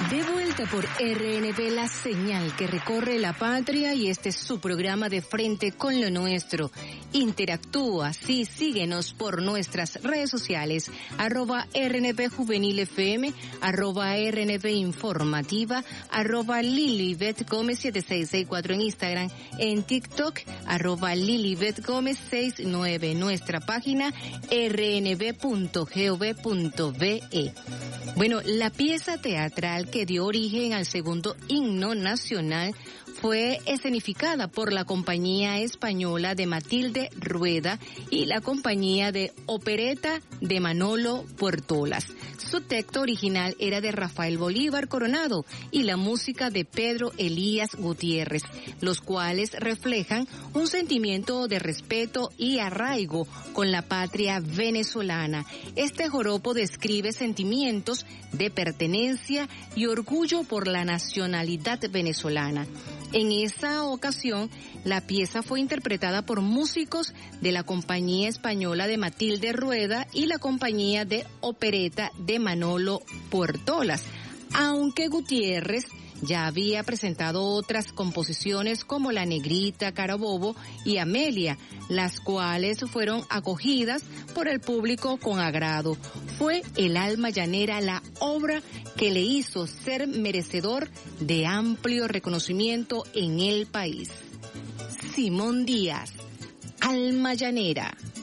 De vuelta por RNP, la señal que recorre la patria, y este es su programa De Frente con lo Nuestro. Interactúa, sí, síguenos por nuestras redes sociales, @RNP Juvenil FM, @RNP Informativa, @Lilibet Gómez 7664 en Instagram, en TikTok, @Lilibet Gómez 69, nuestra página rnb.gov.be. Bueno, la pieza teatral que dio origen al segundo himno nacional fue escenificada por la compañía española de Matilde Rueda y la compañía de opereta de Manolo Puertolas. Su texto original era de Rafael Bolívar Coronado y la música de Pedro Elías Gutiérrez, los cuales reflejan un sentimiento de respeto y arraigo con la patria venezolana. Este joropo describe sentimientos de pertenencia y orgullo por la nacionalidad venezolana. En esa ocasión, la pieza fue interpretada por músicos de la compañía española de Matilde Rueda y la compañía de opereta de Manolo Puertolas, aunque Gutiérrez ya había presentado otras composiciones como La Negrita, Carabobo y Amelia, las cuales fueron acogidas por el público con agrado. Fue El Alma Llanera la obra que le hizo ser merecedor de amplio reconocimiento en el país. Simón Díaz, Alma Llanera.